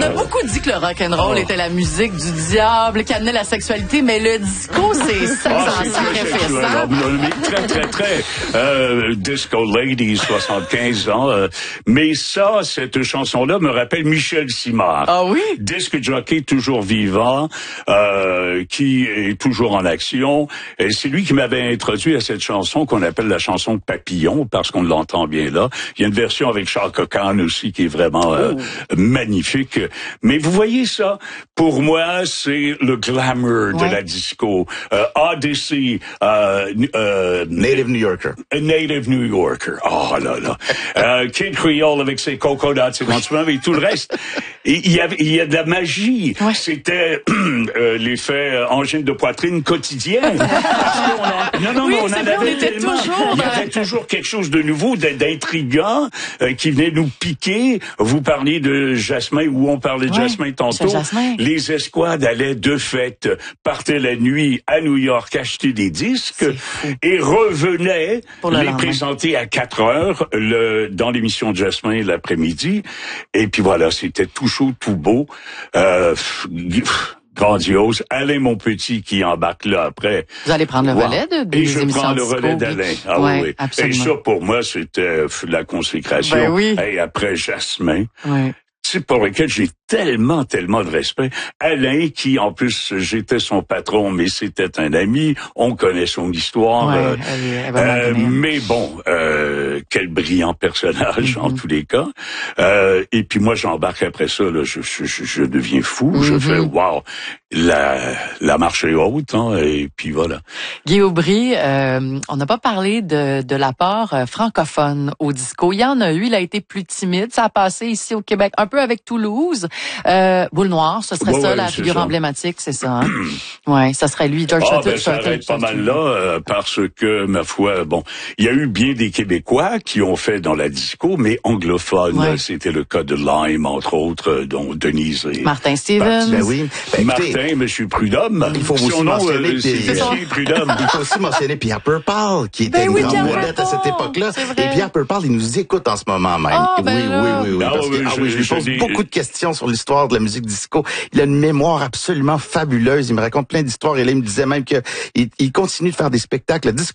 a beaucoup dit que le rock'n'roll était la musique du diable, qui amenait la sexualité, mais le disco, c'est ça qui s'en sacrifice. Très. Disco Lady, 75 ans. Mais ça, cette chanson-là me rappelle Michel Simard. Ah oui? Disque jockey toujours vivant, qui est toujours en action. Et c'est lui qui m'avait introduit à cette chanson qu'on appelle la chanson Papillon, parce qu'on l'entend bien là. Il y a une version avec Chaka Khan aussi qui est vraiment magnifique. Mais vous voyez ça, pour moi, c'est le glamour de la disco. Odyssey, Native New Yorker. Native New Yorker. Oh là là. Kid Creole avec ses coconuts éventuellement, mais tout le reste. Il y a de la magie. Ouais. C'était l'effet angine de poitrine quotidienne. On était toujours. Il y avait toujours quelque chose de nouveau, d'intriguant, qui venait nous piquer. Vous parliez de Jasmin, ou on parlait de Jasmin tantôt. Jasmin. Les escouades allaient de fait, partaient la nuit à New York acheter des disques et revenaient les présenter à 4 heures dans l'émission de Jasmin l'après-midi. Et puis voilà, c'était tout chaud, tout beau. Grandiose. Alain, mon petit, qui embarque là après. Vous allez prendre le relais des émissions Et je prends le relais d'Alain. Ah oui. Absolument. Et ça, pour moi, c'était la consécration. Ben oui. Et après Jasmin. Oui. C'est pour lequel j'ai tellement de respect. Alain, qui en plus, j'étais son patron, mais c'était un ami, on connaît son histoire. Mais bon, quel brillant personnage en tous les cas. Et puis moi, j'embarque après ça, là, je deviens fou. Je fais wow, la marche est haute, hein, et puis voilà. Guy Aubry, on n'a pas parlé de l'apport francophone au disco. Il y en a eu, il a été plus timide. Ça a passé ici au Québec, un peu avec Toulouse. Boule Noire, ce serait ça, la figure emblématique, c'est ça. Hein? Ouais, ça serait lui, George Strait. Ça arrête pas mal là, parce que, ma foi, bon, il y a eu bien des Québécois qui ont fait dans la disco, mais anglophones. Ouais. C'était le cas de Lime, entre autres, dont Denise et Martin Stevens. Ben oui. Martin, Monsieur Prudhomme. Il faut aussi mentionner Prudhomme. Il faut aussi mentionner Pierre Purpall, qui était une grande vedette à cette époque-là. Et Pierre Purpall, il nous écoute en ce moment même. Oui. Je lui pose beaucoup de questions sur l'histoire de la musique disco. Il a une mémoire absolument fabuleuse. Il me raconte plein d'histoires. Et là, il me disait même qu'il continue de faire des spectacles.